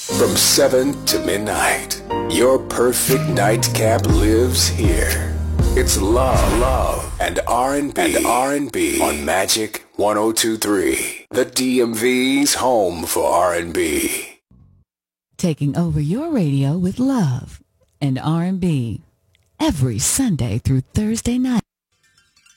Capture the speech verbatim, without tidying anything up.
From seven to midnight, your perfect nightcap lives here. It's love, love, and R and B, and R and B on Magic one oh two point three, the D M V's home for R and B. Taking over your radio with love and R and B every Sunday through Thursday night.